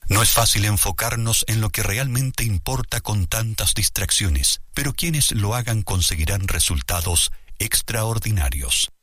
No es fácil enfocarnos en lo que realmente importa con tantas distracciones, pero quienes lo hagan conseguirán resultados extraordinarios.